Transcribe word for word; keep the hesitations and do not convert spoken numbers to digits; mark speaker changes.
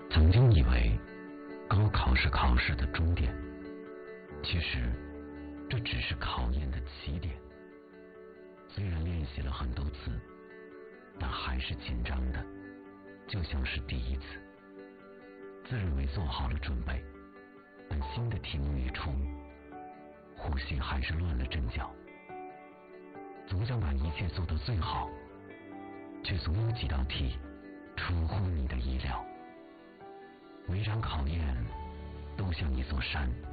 Speaker 1: 曾经以为高考是考试的终点，其实这只是考验的起点。虽然练习了很多次，但还是紧张的，就像是第一次。自认为做好了准备，但新的题目一出，呼吸还是乱了阵脚。总想把一切做到最好，却总有几道题出乎你的意料。每场考验都像一座山，